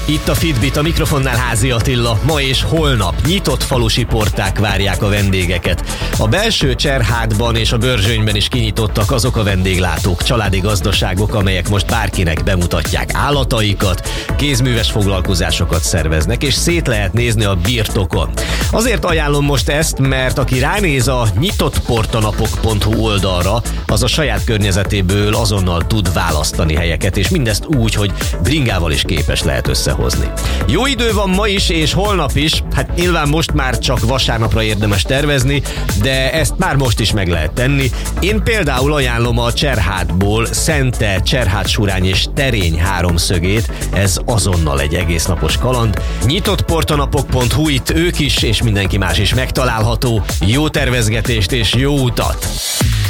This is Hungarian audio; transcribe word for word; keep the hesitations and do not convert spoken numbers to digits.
Itt a Fitbit, a mikrofonnál Házi Attila. Ma és holnap nyitott falusi porták várják a vendégeket. A belső Cserhátban és a Börzsönyben is kinyitottak azok a vendéglátók, családi gazdaságok, amelyek most bárkinek bemutatják állataikat, kézműves foglalkozásokat szerveznek, és szét lehet nézni a birtokon. Azért ajánlom most ezt, mert aki ránéz a nyitottportanapok pont hu oldalra, az a saját környezetéből azonnal tud választani helyeket, és mindezt úgy, hogy bringával is képes lehet összehozni. Jó idő van ma is, és holnap is, hát nyilván most már csak vasárnapra érdemes tervezni, de ezt már most is meg lehet tenni. Én például ajánlom a Cserhátból Szente, Cserhátsurány és Terény háromszögét, ez azonnal egy egésznapos kaland. nyitottportanapok pont hu, itt ők is, és mindenki más is megtalálható. Jó tervezgetést és jó utat!